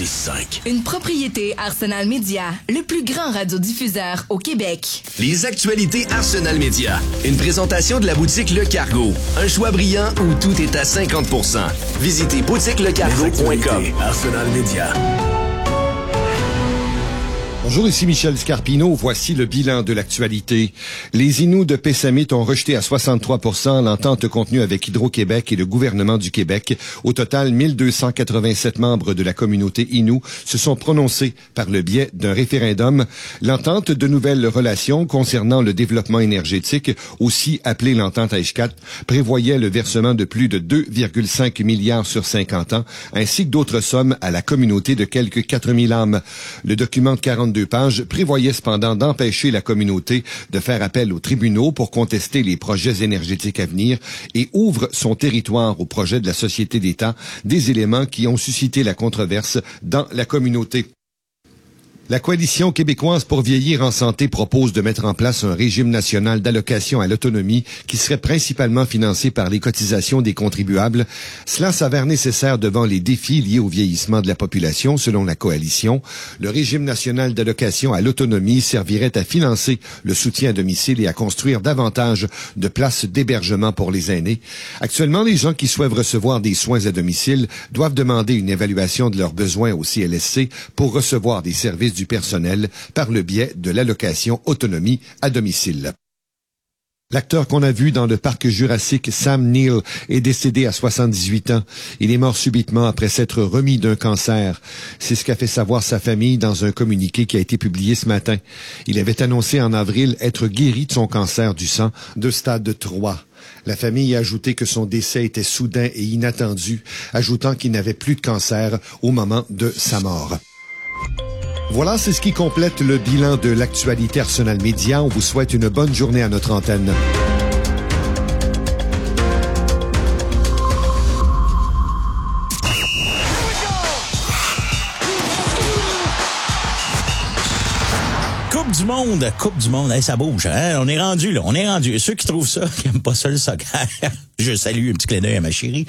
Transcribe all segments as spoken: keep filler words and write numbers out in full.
six cinq. Une propriété Arsenal Média, le plus grand radiodiffuseur au Québec. Les actualités Arsenal Média. Une présentation de la boutique Le Cargo. Un choix brillant où tout est à cinquante pour cent. Visitez boutique le cargo point com. Arsenal Média. Bonjour, ici Michel Scarpino. Voici le bilan de l'actualité. Les Inuits de Pessamit ont rejeté à soixante-trois pour cent l'entente contenue avec Hydro-Québec et le gouvernement du Québec. Au total, mille deux cent quatre-vingt-sept membres de la communauté Innu se sont prononcés par le biais d'un référendum. L'entente de nouvelles relations concernant le développement énergétique, aussi appelée l'entente H quatre, prévoyait le versement de plus de deux virgule cinq milliards sur cinquante ans, ainsi que d'autres sommes à la communauté de quelques quatre mille âmes. Le document de quarante-deux pages prévoyait cependant d'empêcher la communauté de faire appel aux tribunaux pour contester les projets énergétiques à venir et ouvre son territoire au projet de la Société d'État, des éléments qui ont suscité la controverse dans la communauté. La Coalition québécoise pour vieillir en santé propose de mettre en place un régime national d'allocation à l'autonomie qui serait principalement financé par les cotisations des contribuables. Cela s'avère nécessaire devant les défis liés au vieillissement de la population, selon la Coalition. Le régime national d'allocation à l'autonomie servirait à financer le soutien à domicile et à construire davantage de places d'hébergement pour les aînés. Actuellement, les gens qui souhaitent recevoir des soins à domicile doivent demander une évaluation de leurs besoins au C L S C pour recevoir des services du personnel par le biais de l'allocation autonomie à domicile. L'acteur qu'on a vu dans le parc jurassique, Sam Neill, est décédé à soixante-dix-huit ans. Il est mort subitement après s'être remis d'un cancer. C'est ce qu'a fait savoir sa famille dans un communiqué qui a été publié ce matin. Il avait annoncé en avril être guéri de son cancer du sang de stade trois. La famille a ajouté que son décès était soudain et inattendu, ajoutant qu'il n'avait plus de cancer au moment de sa mort. Voilà, c'est ce qui complète le bilan de l'actualité Arsenal Média. On vous souhaite une bonne journée à notre antenne. Coupe du monde, Coupe du monde, hey, ça bouge, hein? On est rendu, là, on est rendu. Ceux qui trouvent ça, qui n'aiment pas ça le soccer, je salue un petit clin d'œil à ma chérie.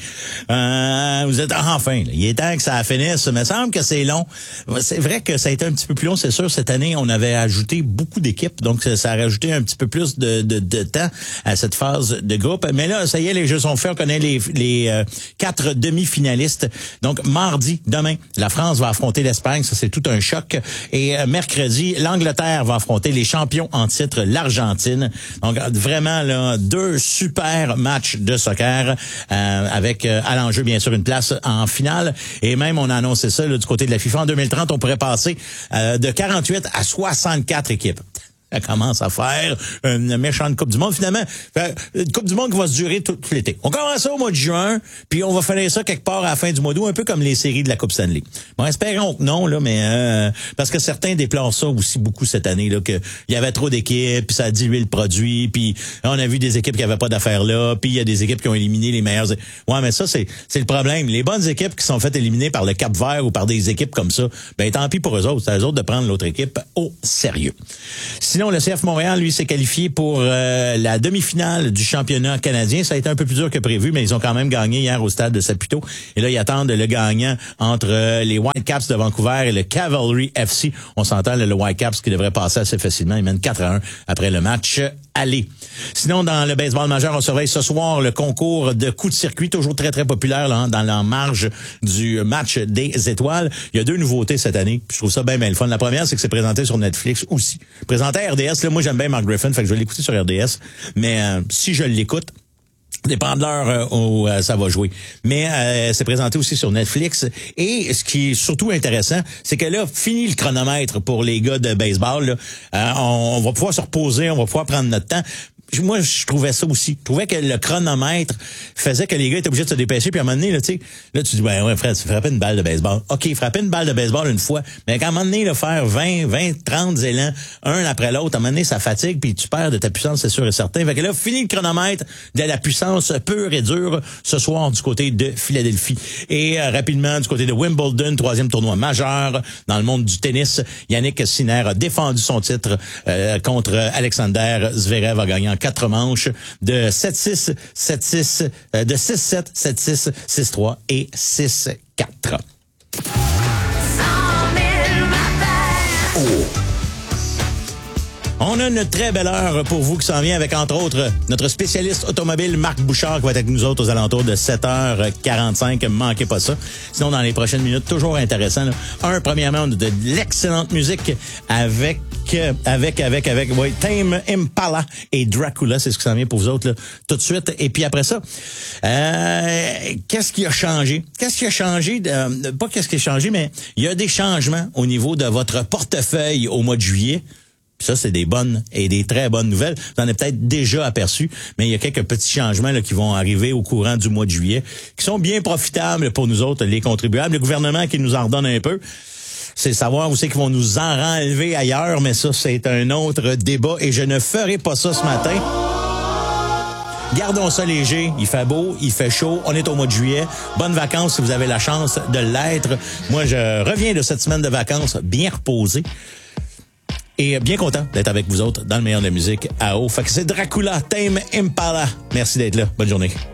Euh, vous êtes enfin, là, il est temps que ça finisse. Il me semble que c'est long. C'est vrai que ça a été un petit peu plus long, c'est sûr. Cette année, on avait ajouté beaucoup d'équipes, donc ça, ça a rajouté un petit peu plus de, de, de temps à cette phase de groupe. Mais là, ça y est, les jeux sont faits. On connaît les, les euh, quatre demi-finalistes. Donc, mardi, demain, la France va affronter l'Espagne. Ça, c'est tout un choc. Et euh, mercredi, l'Angleterre va affronter les champions en titre, l'Argentine. Donc, vraiment, là, deux super matchs de soccer euh, avec euh, à l'enjeu, bien sûr, une place en finale. Et même, on a annoncé ça là, du côté de la FIFA. En deux mille trente, on pourrait passer euh, de quarante-huit à soixante-quatre équipes. Ça commence à faire une méchante Coupe du Monde. Finalement, une Coupe du Monde qui va se durer tout, tout l'été. On commence ça au mois de juin, puis on va finir ça quelque part à la fin du mois d'août, un peu comme les séries de la Coupe Stanley. Bon, espérons que non, là, mais euh, parce que certains déplorent ça aussi beaucoup cette année, là, que il y avait trop d'équipes, puis ça a dilué le produit, puis on a vu des équipes qui avaient pas d'affaires là, puis il y a des équipes qui ont éliminé les meilleures. Ouais, mais ça, c'est c'est le problème. Les bonnes équipes qui sont faites éliminer par le Cap-Vert ou par des équipes comme ça, ben tant pis pour eux autres. C'est à eux autres de prendre l'autre équipe au sérieux. Sinon, le C F Montréal, lui, s'est qualifié pour euh, la demi-finale du championnat canadien. Ça a été un peu plus dur que prévu, mais ils ont quand même gagné hier au stade de Saputo. Et là, ils attendent le gagnant entre euh, les Whitecaps de Vancouver et le Cavalry F C. On s'entend, le Whitecaps qui devrait passer assez facilement. Ils mènent quatre à un après le match aller. Sinon, dans le baseball majeur, on surveille ce soir le concours de coups de circuit, toujours très, très populaire là, dans la marge du match des étoiles. Il y a deux nouveautés cette année. Je trouve ça bien, bien le fun. La première, c'est que c'est présenté sur Netflix aussi. Présenté à R D S, là, moi, j'aime bien Mark Griffin, fait que je vais l'écouter sur R D S. Mais euh, si je l'écoute, dépend de l'heure euh, où euh, ça va jouer. Mais euh, c'est présenté aussi sur Netflix. Et ce qui est surtout intéressant, c'est que là, fini le chronomètre pour les gars de baseball. Là. Euh, on, on va pouvoir se reposer, on va pouvoir prendre notre temps. Moi, je trouvais ça aussi. Je trouvais que le chronomètre faisait que les gars étaient obligés de se dépêcher. Puis à un moment donné, là, tu sais, là, tu dis, ben ouais, Fred, tu frappais une balle de baseball. OK, frapper une balle de baseball une fois. Mais à un moment donné, là, faire vingt, vingt, trente élans, un après l'autre, à un moment donné, ça fatigue, puis tu perds de ta puissance, c'est sûr et certain. Fait que là, fini le chronomètre de la puissance pure et dure ce soir du côté de Philadelphie. Et euh, rapidement, du côté de Wimbledon, troisième tournoi majeur dans le monde du tennis, Yannick Sinner a défendu son titre euh, contre Alexander Zverev, a gagné en quatre manches de sept six, sept six, euh, de six sept, sept six, six trois et six quatre. On a une très belle heure pour vous qui s'en vient avec, entre autres, notre spécialiste automobile Marc Bouchard qui va être avec nous autres aux alentours de sept heures quarante-cinq. Manquez pas ça. Sinon, dans les prochaines minutes, toujours intéressant. Là. Un, premièrement, de l'excellente musique avec, avec, avec, avec, ouais, Tame Impala et Dracula. C'est ce qui s'en vient pour vous autres, là, tout de suite. Et puis après ça, euh, qu'est-ce qui a changé? Qu'est-ce qui a changé? Euh, pas qu'est-ce qui a changé, mais il y a des changements au niveau de votre portefeuille au mois de juillet. Ça, c'est des bonnes et des très bonnes nouvelles. Vous en avez peut-être déjà aperçu, mais il y a quelques petits changements là, qui vont arriver au courant du mois de juillet, qui sont bien profitables pour nous autres, les contribuables. Le gouvernement qui nous en redonne un peu, c'est savoir où c'est qu'ils vont nous en enlever ailleurs, mais ça, c'est un autre débat et je ne ferai pas ça ce matin. Gardons ça léger. Il fait beau, il fait chaud. On est au mois de juillet. Bonnes vacances si vous avez la chance de l'être. Moi, je reviens de cette semaine de vacances bien reposé. Et bien content d'être avec vous autres dans le meilleur de la musique à eau. Fait que c'est Dracula, Tame Impala. Merci d'être là. Bonne journée.